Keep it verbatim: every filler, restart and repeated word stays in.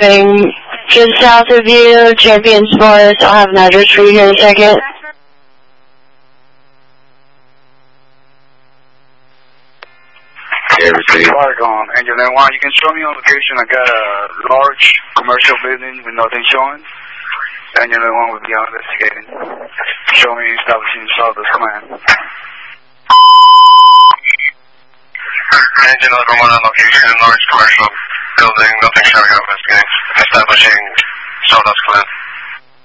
driving just south of you, Champions Forest. I'll have an address for you here in a second. Argon, Angel N one, you can show me on location. I got a large commercial building with nothing showing. Angel N one will be out investigating. Show me establishing Stardust Command. Angel N one on location, large commercial building, nothing showing, out investigating. Establishing Stardust Command.